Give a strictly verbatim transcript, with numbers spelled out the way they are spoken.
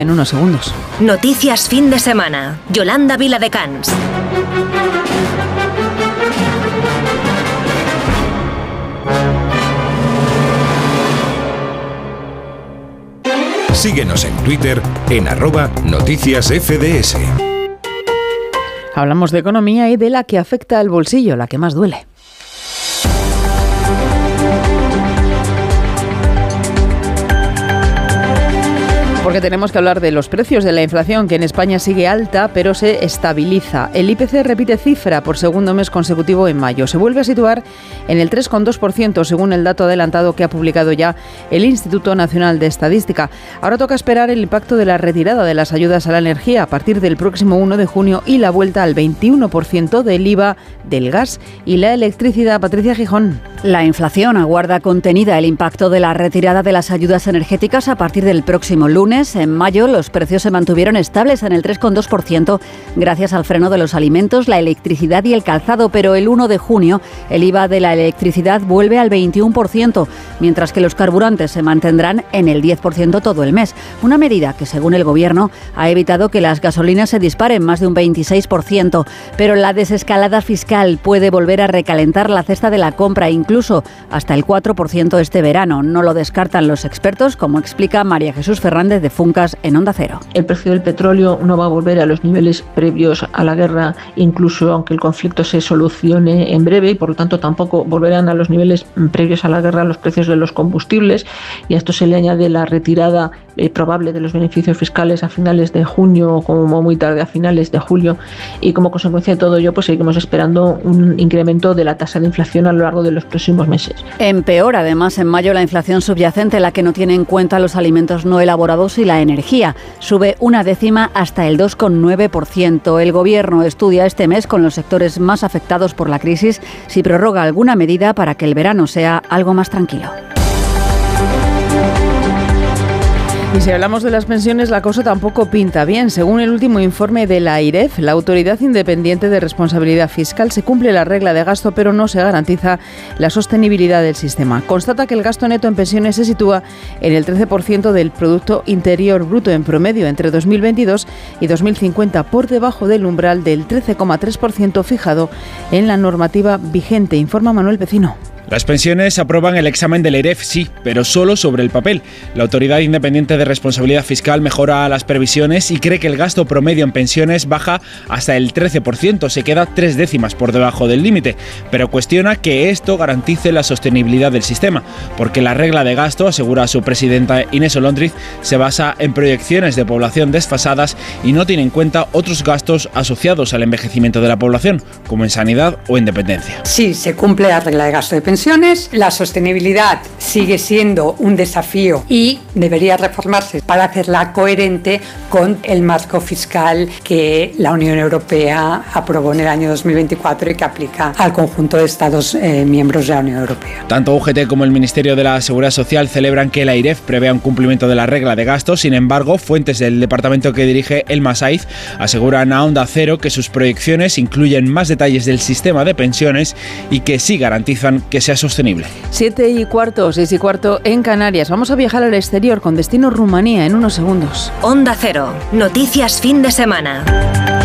En unos segundos. Noticias fin de semana. Yolanda Viladecans. Síguenos en Twitter en arroba noticias F D S. Hablamos de economía y de la que afecta al bolsillo, la que más duele. Porque tenemos que hablar de los precios, de la inflación, que en España sigue alta, pero se estabiliza. El I P C repite cifra por segundo mes consecutivo en mayo. Se vuelve a situar en el tres coma dos por ciento, según el dato adelantado que ha publicado ya el Instituto Nacional de Estadística. Ahora toca esperar el impacto de la retirada de las ayudas a la energía a partir del próximo uno de junio y la vuelta al veintiuno por ciento del I V A del gas y la electricidad. Patricia Gijón. La inflación aguarda contenida el impacto de la retirada de las ayudas energéticas a partir del próximo lunes. En mayo los precios se mantuvieron estables en el tres coma dos por ciento gracias al freno de los alimentos, la electricidad y el calzado, pero el uno de junio el I V A de la electricidad vuelve al veintiuno por ciento, mientras que los carburantes se mantendrán en el diez por ciento todo el mes. Una medida que, según el Gobierno, ha evitado que las gasolinas se disparen más de un veintiséis por ciento. Pero la desescalada fiscal puede volver a recalentar la cesta de la compra, incluso hasta el cuatro por ciento este verano. No lo descartan los expertos, como explica María Jesús Fernández de Funcas en Onda Cero. El precio del petróleo no va a volver a los niveles previos a la guerra, incluso aunque el conflicto se solucione en breve, y por lo tanto tampoco volverán a los niveles previos a la guerra los precios de los combustibles, y a esto se le añade la retirada eh, probable de los beneficios fiscales a finales de junio, como muy tarde a finales de julio, y como consecuencia de todo ello pues seguimos esperando un incremento de la tasa de inflación a lo largo de los próximos meses. Empeora además en mayo la inflación subyacente, la que no tiene en cuenta los alimentos no elaborados y la energía. Sube una décima hasta el dos coma nueve por ciento. El Gobierno estudia este mes con los sectores más afectados por la crisis si prorroga alguna medida para que el verano sea algo más tranquilo. Y si hablamos de las pensiones, la cosa tampoco pinta bien. Según el último informe de la AIREF, la Autoridad Independiente de Responsabilidad Fiscal, se cumple la regla de gasto, pero no se garantiza la sostenibilidad del sistema. Constata que el gasto neto en pensiones se sitúa en el trece por ciento del Producto Interior Bruto en promedio entre dos mil veintidós y dos mil cincuenta, por debajo del umbral del trece coma tres por ciento fijado en la normativa vigente, informa Manuel Vecino. Las pensiones aprueban el examen del AIREF, sí, pero solo sobre el papel. La Autoridad Independiente de Responsabilidad Fiscal mejora las previsiones y cree que el gasto promedio en pensiones baja hasta el trece por ciento, se queda tres décimas por debajo del límite, pero cuestiona que esto garantice la sostenibilidad del sistema, porque la regla de gasto, asegura su presidenta Inés Olondriz, se basa en proyecciones de población desfasadas y no tiene en cuenta otros gastos asociados al envejecimiento de la población, como en sanidad o en dependencia. Sí, se cumple la regla de gasto de pensiones. La sostenibilidad sigue siendo un desafío y debería reformarse para hacerla coherente con el marco fiscal que la Unión Europea aprobó en el año dos mil veinticuatro y que aplica al conjunto de Estados eh, miembros de la Unión Europea. Tanto U G T como el Ministerio de la Seguridad Social celebran que la AIREF prevea un cumplimiento de la regla de gasto. Sin embargo, fuentes del departamento que dirige Elma Saiz aseguran a Onda Cero que sus proyecciones incluyen más detalles del sistema de pensiones y que sí garantizan que sea sostenible. Siete y cuarto, seis y cuarto en Canarias. Vamos a viajar al exterior con destino Rumanía en unos segundos. Onda Cero. Noticias fin de semana.